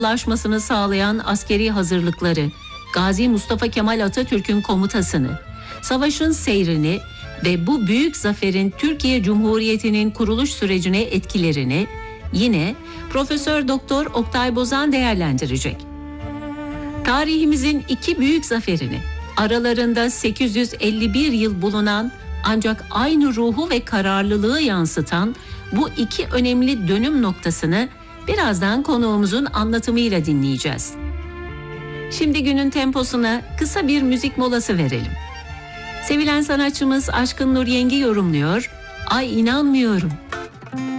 ulaşmasını sağlayan askeri hazırlıkları, Gazi Mustafa Kemal Atatürk'ün komutasını, savaşın seyrini ve bu büyük zaferin Türkiye Cumhuriyeti'nin kuruluş sürecine etkilerini yine Profesör Doktor Oktay Bozan değerlendirecek. Tarihimizin iki büyük zaferini, aralarında 851 yıl bulunan ancak aynı ruhu ve kararlılığı yansıtan bu iki önemli dönüm noktasını birazdan konuğumuzun anlatımıyla dinleyeceğiz. Şimdi günün temposuna kısa bir müzik molası verelim. Sevilen sanatçımız Aşkın Nur Yengi yorumluyor. Ay inanmıyorum.